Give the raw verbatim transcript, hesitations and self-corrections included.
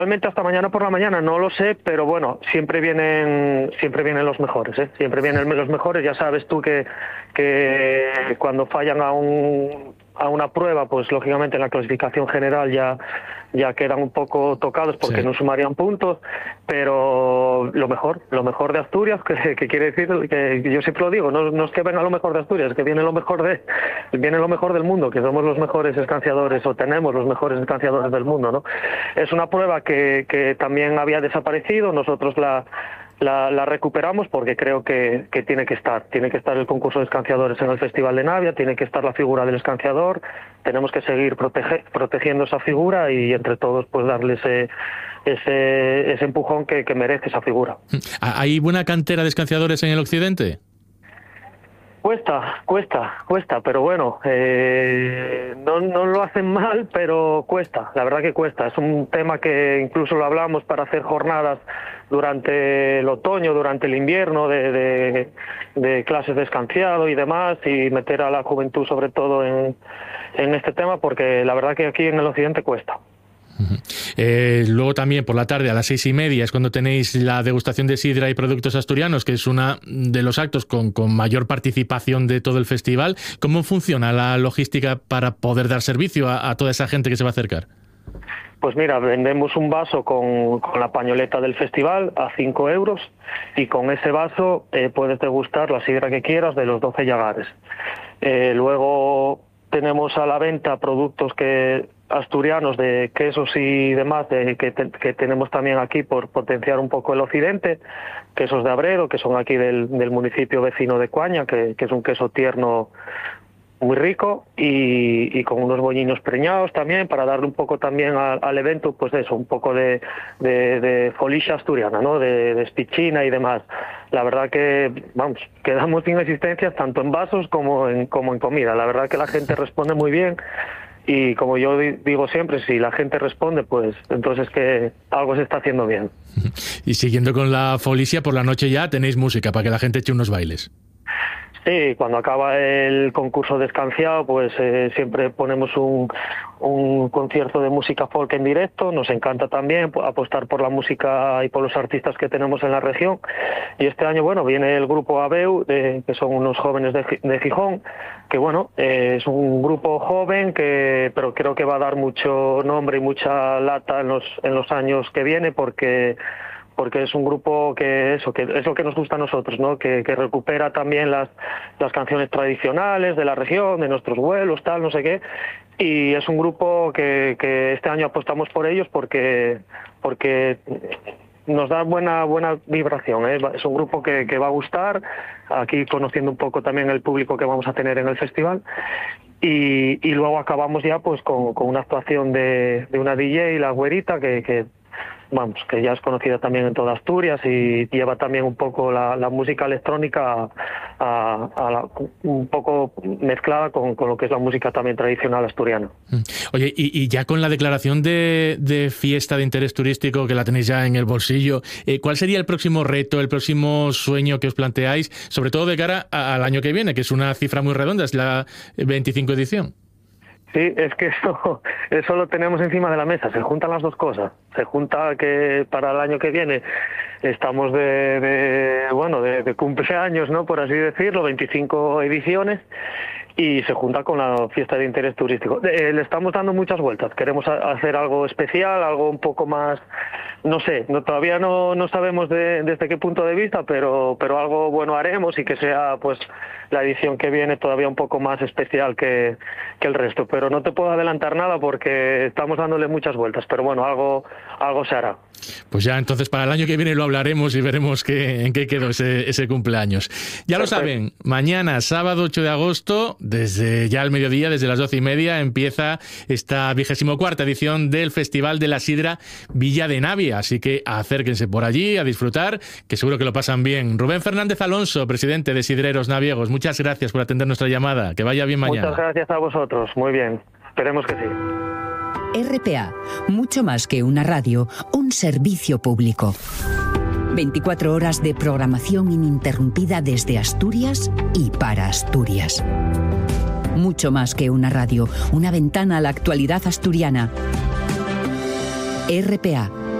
Realmente hasta mañana por la mañana no lo sé, pero bueno, siempre vienen siempre vienen los mejores, ¿eh? Siempre vienen los mejores. Ya sabes tú que, que cuando fallan a un a una prueba, pues lógicamente en la clasificación general ya ya quedan un poco tocados porque sí. no sumarían puntos, pero lo mejor, lo mejor de Asturias, que, que quiere decir que yo siempre lo digo, no, no es que venga lo mejor de Asturias, es que viene lo mejor de viene lo mejor del mundo, que somos los mejores escanciadores o tenemos los mejores escanciadores del mundo, ¿no? Es una prueba que, que también había desaparecido, nosotros la La, la recuperamos porque creo que, que tiene que estar. Tiene que estar el concurso de escanciadores en el Festival de Navia, tiene que estar la figura del escanciador, tenemos que seguir protege, protegiendo esa figura y entre todos pues darle ese, ese, ese empujón que, que merece esa figura. ¿Hay buena cantera de escanciadores en el occidente? Cuesta, cuesta, cuesta, pero bueno, eh, no, no lo hacen mal, pero cuesta, la verdad que cuesta. Es un tema que incluso lo hablamos para hacer jornadas durante el otoño, durante el invierno, de, de, de clases de escanciado y demás, y meter a la juventud sobre todo en, en este tema, porque la verdad que aquí en el occidente cuesta. Eh, luego también por la tarde a las seis y media es cuando tenéis la degustación de sidra y productos asturianos, que es uno de los actos con, con mayor participación de todo el festival. ¿Cómo funciona la logística para poder dar servicio a, a toda esa gente que se va a acercar? Pues mira, vendemos un vaso con, con la pañoleta del festival a cinco euros y con ese vaso eh, puedes degustar la sidra que quieras de los doce llagares. Eh, luego tenemos a la venta productos que asturianos de quesos y demás de, que, te, que tenemos también aquí por potenciar un poco el occidente, quesos de Abredo, que son aquí del, del municipio vecino de Cuaña, que, que es un queso tierno muy rico y, y con unos bolliños preñados también, para darle un poco también a, al evento, pues eso, un poco de, de, de folicia asturiana, ¿no? De, de espichina y demás. La verdad que, vamos, quedamos sin existencias tanto en vasos como en, como en comida. La verdad que la gente responde muy bien. Y como yo digo siempre, si la gente responde, pues entonces que algo se está haciendo bien. Y siguiendo con la folicia, por la noche ya tenéis música para que la gente eche unos bailes. Sí, cuando acaba el concurso de escanciado, pues eh, siempre ponemos un, un concierto de música folk en directo. Nos encanta también apostar por la música y por los artistas que tenemos en la región. Y este año, bueno, viene el grupo Abeu, de, que son unos jóvenes de, de Gijón, que bueno, eh, es un grupo joven, que pero creo que va a dar mucho nombre y mucha lata en los, en los años que viene, porque... porque es un grupo que eso que es lo que nos gusta a nosotros, ¿no? Que, que recupera también las las canciones tradicionales de la región, de nuestros vuelos, tal, no sé qué, y es un grupo que, que este año apostamos por ellos porque porque nos da buena buena vibración, ¿eh? Es un grupo que, que va a gustar, aquí conociendo un poco también el público que vamos a tener en el festival. Y, y luego acabamos ya pues con, con una actuación de, de una D J, la Güerita, que, que vamos, que ya es conocida también en toda Asturias y lleva también un poco la, la música electrónica a, a, a la, un poco mezclada con, con lo que es la música también tradicional asturiana. Oye, y, y ya con la declaración de, de fiesta de interés turístico, que la tenéis ya en el bolsillo, eh, ¿cuál sería el próximo reto, el próximo sueño que os planteáis, sobre todo de cara a, al año que viene, que es una cifra muy redonda, es la veinticinco edición? Sí, es que eso, eso lo tenemos encima de la mesa, se juntan las dos cosas. Se junta que para el año que viene estamos de, de bueno, de, de cumpleaños, ¿no? Por así decirlo, veinticinco ediciones, y se junta con la fiesta de interés turístico. Eh, le estamos dando muchas vueltas, queremos a, hacer algo especial, algo un poco más, no sé, no, todavía no, no sabemos de, desde qué punto de vista, pero, pero algo bueno haremos y que sea pues la edición que viene todavía un poco más especial que, que el resto. Pero no te puedo adelantar nada porque estamos dándole muchas vueltas, pero bueno, algo, algo se hará. Pues ya entonces para el año que viene lo hablaremos y veremos qué, en qué quedó ese, ese cumpleaños. Ya Perfecto. Lo saben, mañana, sábado ocho de agosto, desde ya al mediodía, desde las doce y media, empieza esta vigésimo cuarta edición del Festival de la Sidra Villa de Navia. Así que acérquense por allí a disfrutar, que seguro que lo pasan bien. Rubén Fernández Alonso, presidente de Sidreros Naviegos, muchas gracias por atender nuestra llamada. Que vaya bien mañana. Muchas gracias a vosotros. Muy bien. Esperemos que sí. R P A, mucho más que una radio, un servicio público. veinticuatro horas de programación ininterrumpida desde Asturias y para Asturias. Mucho más que una radio, una ventana a la actualidad asturiana. R P A,